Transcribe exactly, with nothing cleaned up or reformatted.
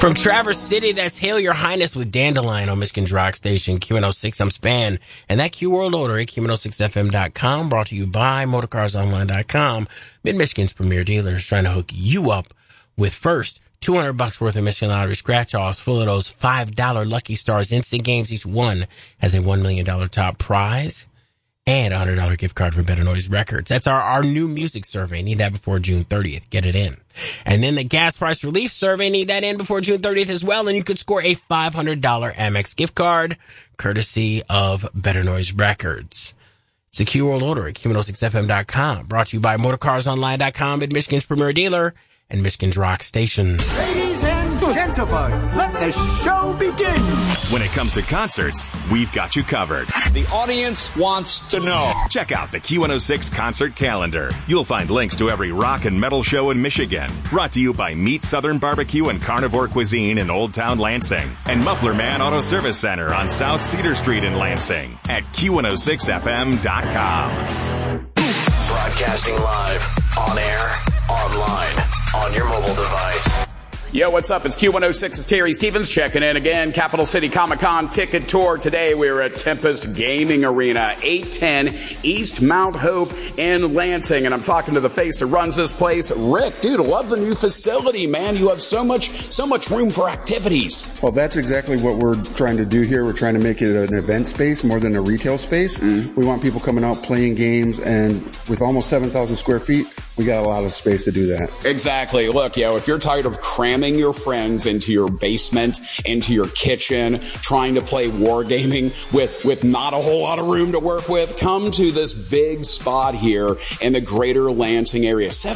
From Traverse City, that's Hail Your Highness with Dandelion on Michigan's Rock Station, Q one oh six. I'm Span. And that Q World Order at Q one oh six F M dot com, brought to you by Motorcars Online dot com, Mid-Michigan's premier dealers, trying to hook you up with first two hundred bucks worth of Michigan Lottery scratch-offs, full of those five dollar Lucky Stars instant games. Each one has a one million dollars top prize and a one hundred dollars gift card from Better Noise Records. That's our, our new music survey. Need that before June thirtieth. Get it in. And then the gas price relief survey. Need that in before June thirtieth as well. And you could score a five hundred dollars Amex gift card, courtesy of Better Noise Records. It's the Q World Order at Q one oh six F M dot com. Brought to you by Motorcars Online dot com, Mid-Michigan's premier dealer and Michigan's Rock Station. Ladies and gentlemen, let the show begin. When it comes to concerts, we've got you covered. The audience wants to know. Check out the Q one oh six concert calendar. You'll find links to every rock and metal show in Michigan. Brought to you by Meat Southern Barbecue and Carnivore Cuisine in Old Town Lansing. And Muffler Man Auto Service Center on South Cedar Street in Lansing at Q one oh six F M dot com. Broadcasting live, on air, online, on your mobile device. Yo, what's up? It's Q one oh six. It's Terry Stevens checking in again. Capital City Comic-Con ticket tour. Today we're at Tempest Gaming Arena, eight ten East Mount Hope in Lansing. And I'm talking to the face that runs this place. Rick, dude, I love the new facility, man. You have so much, so much room for activities. Well, that's exactly what we're trying to do here. We're trying to make it an event space more than a retail space. Mm. We want people coming out playing games, and with almost seven thousand square feet, we got a lot of space to do that. Exactly. Look, yo, if you're tired of cramming your friends into your basement, into your kitchen, trying to play wargaming with, with not a whole lot of room to work with, come to this big spot here in the greater Lansing area.